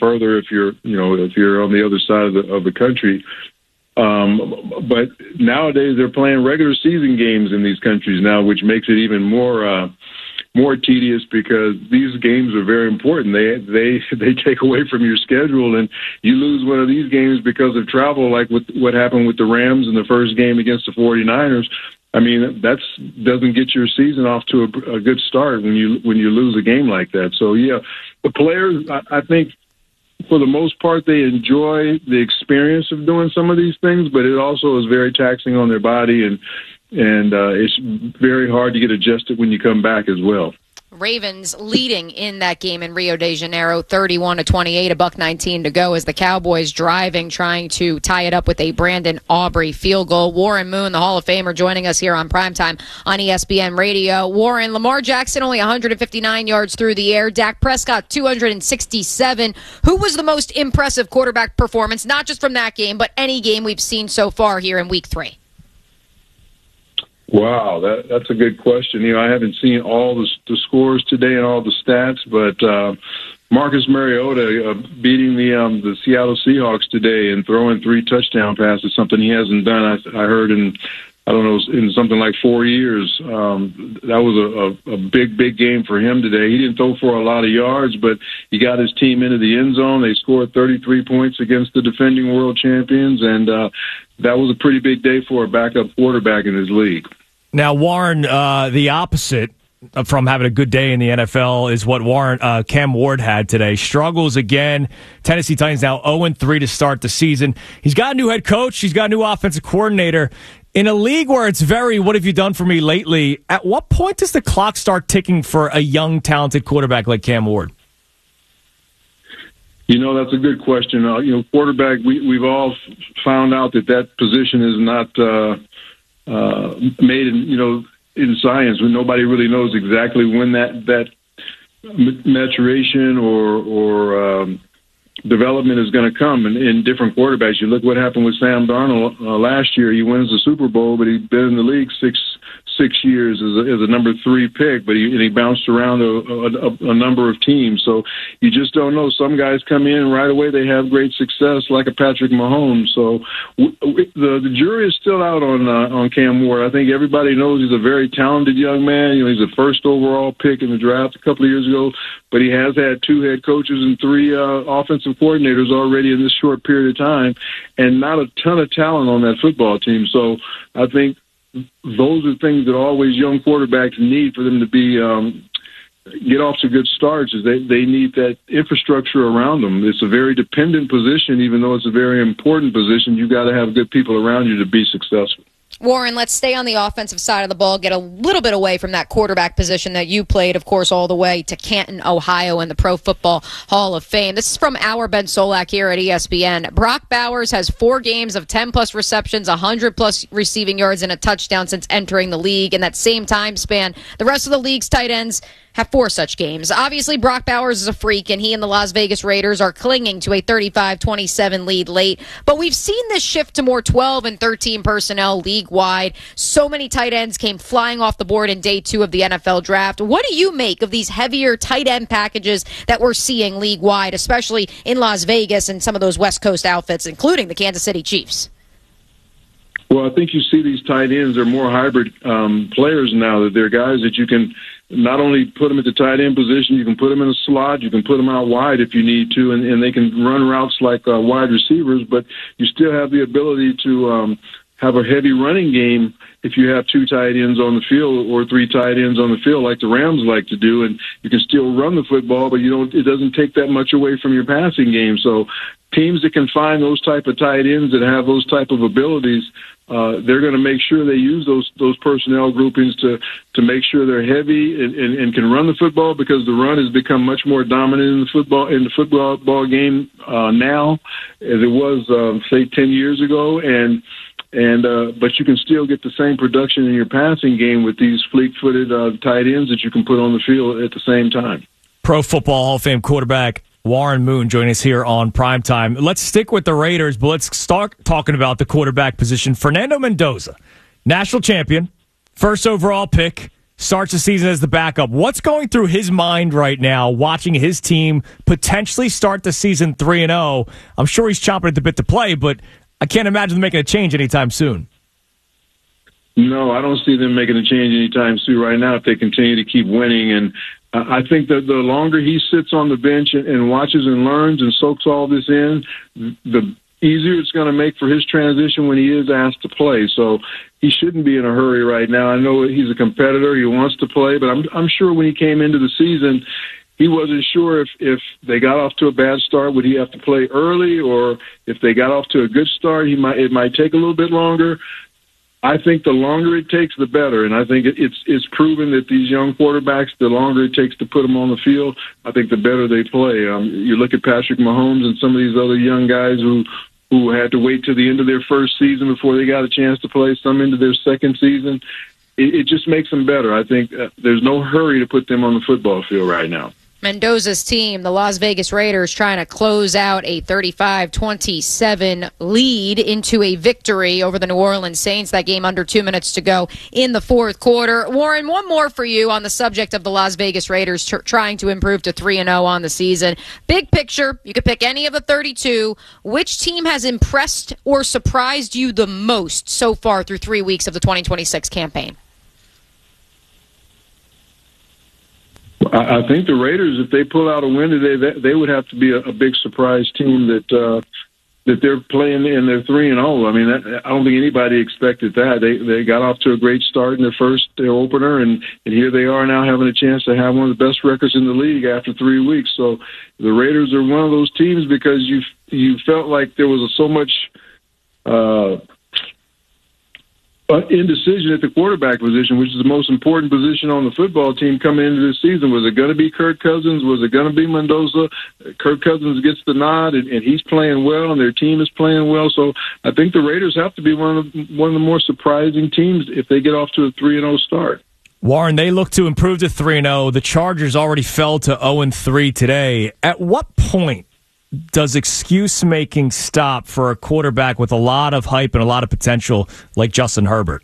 further if you're on the other side of the country. But nowadays they're playing regular season games in these countries now, which makes it even more tedious because these games are very important. They take away from your schedule, and you lose one of these games because of travel, like with what happened with the Rams in the first game against the 49ers. I mean, that doesn't get your season off to a good start when you lose a game like that. So yeah, the players, I think, for the most part, they enjoy the experience of doing some of these things, but it also is very taxing on their body, and it's very hard to get adjusted when you come back as well. Ravens leading in that game in Rio de Janeiro, 31-28, $1:19 to go as the Cowboys driving, trying to tie it up with a Brandon Aubrey field goal. Warren Moon, the Hall of Famer, joining us here on Primetime on ESPN Radio. Warren, Lamar Jackson only 159 yards through the air. Dak Prescott 267. Who was the most impressive quarterback performance, not just from that game, but any game we've seen so far here in Week 3? Wow, that's a good question. I haven't seen all the scores today and all the stats, but Marcus Mariota beating the Seattle Seahawks today and throwing 3 touchdown passes, something he hasn't done, I heard, in something like 4 years. That was a big game for him today. He didn't throw for a lot of yards, but he got his team into the end zone. They scored 33 points against the defending world champions, and that was a pretty big day for a backup quarterback in his league. Now, Warren, the opposite from having a good day in the NFL is what Cam Ward had today. Struggles again. Tennessee Titans now 0-3 to start the season. He's got a new head coach. He's got a new offensive coordinator. In a league where it's very, what have you done for me lately, at what point does the clock start ticking for a young, talented quarterback like Cam Ward? That's a good question. Quarterback, we've all found out that position is not made in science, when nobody really knows exactly when that maturation or development is going to come in different quarterbacks. You look what happened with Sam Darnold last year. He wins the Super Bowl, but he's been in the league six years as a number 3 pick, but he bounced around a number of teams. So you just don't know. Some guys come in and right away they have great success, like a Patrick Mahomes. So the jury is still out on Cam Ward. I think everybody knows he's a very talented young man. He's the first overall pick in the draft a couple of years ago, but he has had 2 head coaches and 3 offensive coordinators already in this short period of time, and not a ton of talent on that football team. So I think those are things that always young quarterbacks need for them to be get off to good starts. Is they need that infrastructure around them. It's a very dependent position, even though it's a very important position. You got to have good people around you to be successful. Warren, let's stay on the offensive side of the ball, get a little bit away from that quarterback position that you played, of course, all the way to Canton, Ohio, in the Pro Football Hall of Fame. This is from our Ben Solak here at ESPN. Brock Bowers has 4 games of 10-plus receptions, 100-plus receiving yards, and a touchdown since entering the league. In that same time span, the rest of the league's tight ends have 4 such games. Obviously, Brock Bowers is a freak, and he and the Las Vegas Raiders are clinging to a 35-27 lead late. But we've seen this shift to more 12 and 13 personnel league-wide. So many tight ends came flying off the board in day 2 of the NFL draft. What do you make of these heavier tight end packages that we're seeing league-wide, especially in Las Vegas and some of those West Coast outfits, including the Kansas City Chiefs? Well, I think you see these tight ends are more hybrid players now. That they're guys that you can not only put them at the tight end position, you can put them in a slot, you can put them out wide if you need to, and they can run routes like wide receivers, but you still have the ability to have a heavy running game if you have 2 tight ends on the field or 3 tight ends on the field like the Rams like to do, and you can still run the football, but it doesn't take that much away from your passing game. So teams that can find those type of tight ends that have those type of abilities, they're going to make sure they use those personnel groupings to make sure they're heavy and can run the football, because the run has become much more dominant in the football game now as it was say 10 years ago, but you can still get the same production in your passing game with these fleet-footed tight ends that you can put on the field at the same time. Pro Football Hall of Fame quarterback Warren Moon joining us here on Primetime. Let's stick with the Raiders, but let's start talking about the quarterback position. Fernando Mendoza, national champion, first overall pick, starts the season as the backup. What's going through his mind right now, watching his team potentially start the season 3-0? I'm sure he's chomping at the bit to play, but I can't imagine them making a change anytime soon. No, I don't see them making a change anytime soon right now if they continue to keep winning. And I think that the longer he sits on the bench and watches and learns and soaks all this in, the easier it's going to make for his transition when he is asked to play. So he shouldn't be in a hurry right now. I know he's a competitor. He wants to play, but I'm sure when he came into the season, he wasn't sure if they got off to a bad start, would he have to play early, or if they got off to a good start, it might take a little bit longer. I think the longer it takes, the better, and I think it's proven that these young quarterbacks, the longer it takes to put them on the field, I think the better they play. You look at Patrick Mahomes and some of these other young guys who had to wait to the end of their first season before they got a chance to play, some into their second season. It just makes them better. I think there's no hurry to put them on the football field right now. Mendoza's team, the Las Vegas Raiders, trying to close out a 35-27 lead into a victory over the New Orleans Saints. That game under 2 minutes to go in the fourth quarter. Warren, one more for you on the subject of the Las Vegas Raiders trying to improve to 3-0 on the season. Big picture, you could pick any of the 32. Which team has impressed or surprised you the most so far through 3 weeks of the 2026 campaign? I think the Raiders, if they pull out a win today, they would have to be a big surprise team that they're playing in their 3-0. I mean, I don't think anybody expected that. They got off to a great start in their opener, and here they are now having a chance to have one of the best records in the league after 3 weeks. So the Raiders are one of those teams because you felt like there was so much indecision at the quarterback position, which is the most important position on the football team coming into this season. Was it going to be Kirk Cousins? Was it going to be Mendoza? Kirk Cousins gets the nod, and he's playing well, and their team is playing well. So I think the Raiders have to be one of the more surprising teams if they get off to a 3-0 start. Warren, they look to improve to 3-0. The Chargers already fell to 0-3 today. At what point does excuse-making stop for a quarterback with a lot of hype and a lot of potential like Justin Herbert?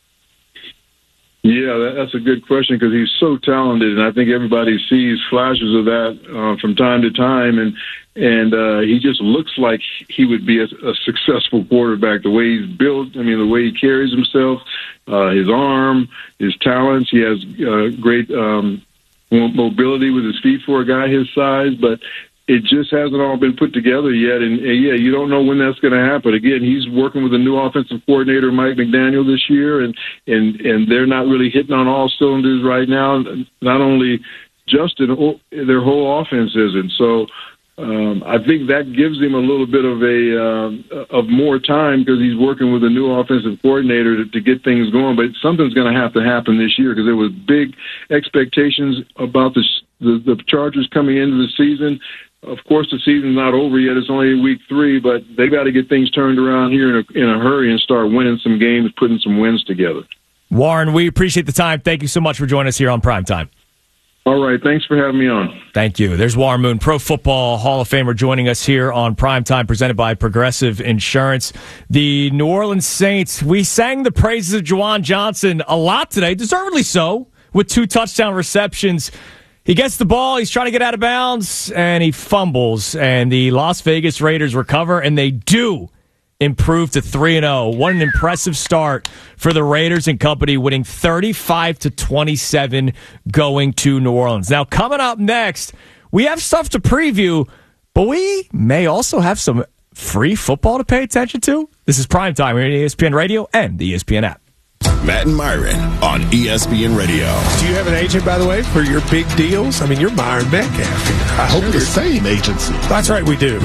Yeah, that's a good question because he's so talented, and I think everybody sees flashes of that from time to time, and he just looks like he would be a successful quarterback. The way he's built, I mean, the way he carries himself, his arm, his talents. He has great mobility with his feet for a guy his size, but it just hasn't all been put together yet, and you don't know when that's going to happen. Again, he's working with a new offensive coordinator, Mike McDaniel, this year, and they're not really hitting on all cylinders right now. Not only Justin, their whole offense isn't. So I think that gives him a little bit of more time because he's working with a new offensive coordinator to get things going. But something's going to happen this year because there was big expectations about the Chargers coming into the season. Of course, the season's not over yet. It's only week 3, but they got to get things turned around here in a hurry and start winning some games, putting some wins together. Warren, we appreciate the time. Thank you so much for joining us here on Primetime. All right. Thanks for having me on. Thank you. There's Warren Moon, Pro Football Hall of Famer, joining us here on Primetime, presented by Progressive Insurance. The New Orleans Saints, we sang the praises of Juwan Johnson a lot today, deservedly so, with 2 touchdown receptions. He gets the ball, he's trying to get out of bounds, and he fumbles. And the Las Vegas Raiders recover, and they do improve to 3-0. What an impressive start for the Raiders and company, winning 35-27 going to New Orleans. Now, coming up next, we have stuff to preview, but we may also have some free football to pay attention to. This is Primetime here on ESPN Radio and the ESPN app. Matt and Myron on ESPN Radio. Do you have an agent, by the way, for your big deals? I mean, you're Myron Metcalf. I hope the same agency. That's right, we do.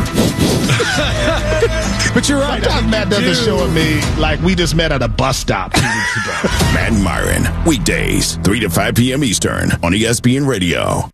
But you're right. Sometimes Matt doesn't show me like we just met at a bus stop 2 weeks ago. Matt and Myron, weekdays, 3 to 5 p.m. Eastern on ESPN Radio.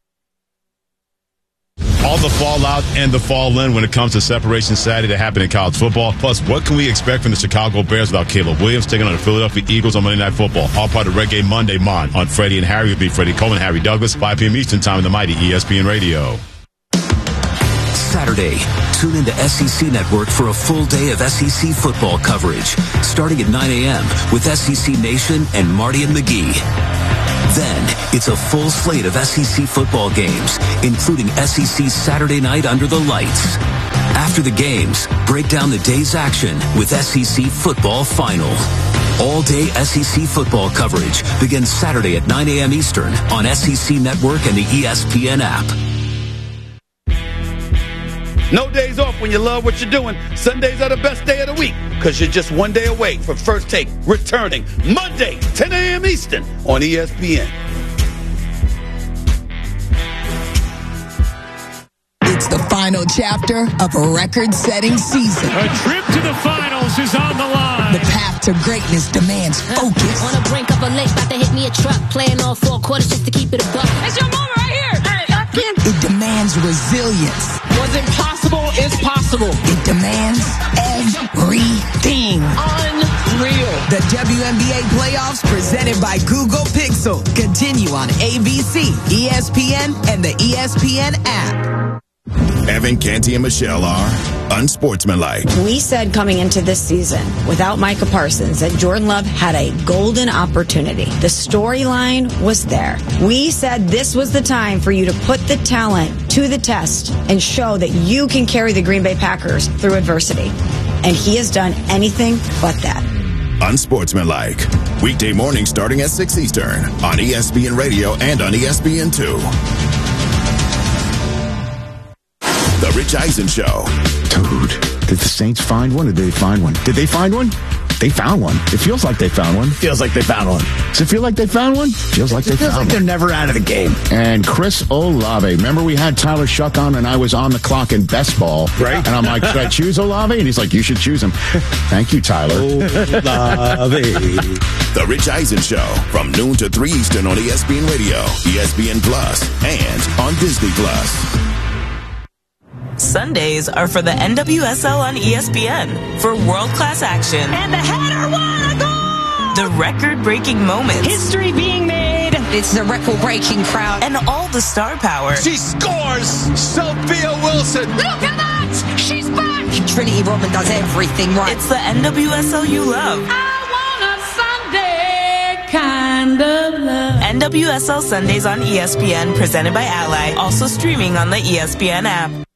All the fallout and the fall in when it comes to Separation Saturday that happened in college football. Plus, what can we expect from the Chicago Bears without Caleb Williams taking on the Philadelphia Eagles on Monday Night Football? All part of Red Game Monday on Freddie and Harry will be Freddie Coleman, Harry Douglas, 5 p.m. Eastern time on the mighty ESPN Radio. Saturday, tune into SEC Network for a full day of SEC football coverage, starting at 9 a.m. with SEC Nation and Marty and McGee. Then, it's a full slate of SEC football games, including SEC Saturday night under the lights. After the games, break down the day's action with SEC Football Final. All-day SEC football coverage begins Saturday at 9 a.m. Eastern on SEC Network and the ESPN app. No days off when you love what you're doing. Sundays are the best day of the week because you're just one day away from First Take returning Monday, 10 a.m. Eastern on ESPN. It's the final chapter of a record-setting season. A trip to the finals is on the line. The path to greatness demands focus. On the brink of a lake, about to hit me a truck. Playing all 4 quarters just to keep it a buck. It's your moment right here. It demands resilience. What's impossible is possible. It demands everything. Unreal. The WNBA playoffs presented by Google Pixel continue on ABC, ESPN, and the ESPN app. Evan, Canty, and Michelle are unsportsmanlike. We said coming into this season, without Micah Parsons, that Jordan Love had a golden opportunity. The storyline was there. We said this was the time for you to put the talent to the test and show that you can carry the Green Bay Packers through adversity. And he has done anything but that. Unsportsmanlike. Weekday morning starting at 6 Eastern on ESPN Radio and on ESPN2. The Rich Eisen Show. Dude, did the Saints find one or did they find one? Did they find one? They found one. It feels like they found one. Feels like they found one. Does it feel like they found one? Feels like they found one. They're never out of the game. And Chris Olave. Remember we had Tyler Shuck on and I was on the clock in best ball. Right. And I'm like, should I choose Olave? And he's like, you should choose him. Thank you, Tyler. Olave. The Rich Eisen Show from noon to 3 Eastern on ESPN Radio, ESPN Plus, and on Disney Plus. Sundays are for the NWSL on ESPN for world-class action. And the header won a goal! The record-breaking moments. History being made. It's the record-breaking crowd. And all the star power. She scores! Sophia Wilson! Look at that! She's back! Trinity Roman does everything right. It's the NWSL you love. I want a Sunday kind of love. NWSL Sundays on ESPN, presented by Ally. Also streaming on the ESPN app.